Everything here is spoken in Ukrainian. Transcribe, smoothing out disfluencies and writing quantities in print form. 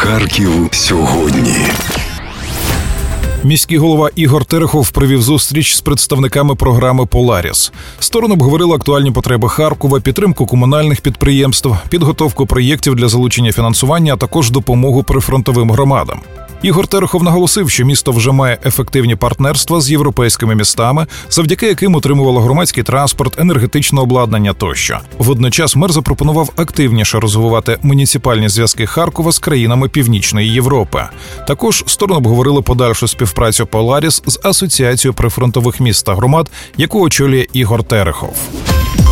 Харків сьогодні. Міський голова Ігор Терехов провів зустріч з представниками програми «Поларіс». Сторони обговорили актуальні потреби Харкова, підтримку комунальних підприємств, підготовку проєктів для залучення фінансування, а також допомогу прифронтовим громадам. Ігор Терехов наголосив, що місто вже має ефективні партнерства з європейськими містами, завдяки яким отримувало громадський транспорт, енергетичне обладнання тощо. Водночас мер запропонував активніше розвивати муніципальні зв'язки Харкова з країнами Північної Європи. Також сторони обговорили подальшу співпрацю «Поларіс» з Асоціацією прифронтових міст та громад, яку очолює Ігор Терехов.